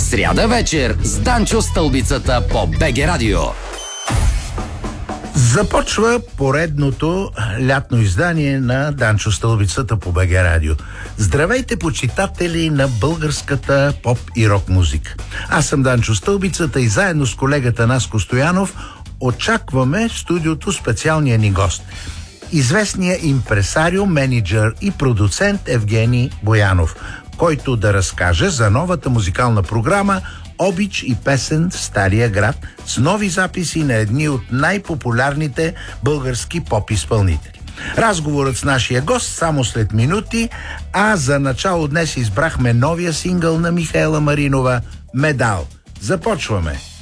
Сряда вечер с Данчо Стълбицата по БГ Радио. Започва поредното лятно издание на Данчо Стълбицата по БГ Радио. Здравейте, почитатели на българската поп и рок музика. Аз съм Данчо Стълбицата и заедно с колегата Наско Стоянов очакваме в студиото специалния ни гост. Известният импресарио, менеджер и продуцент Евгений Боянов, който да разкаже за новата музикална програма "Обич и песен в Стария град" с нови записи на едни от най-популярните български поп-изпълнители. Разговорът с нашия гост само след минути, а за начало днес избрахме новия сингъл на Михаела Маринова "Медал". Започваме!